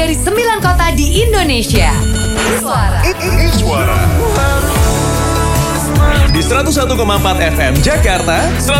dari 9 kota di Indonesia. Suara. Suara. Di 101,4 FM Jakarta,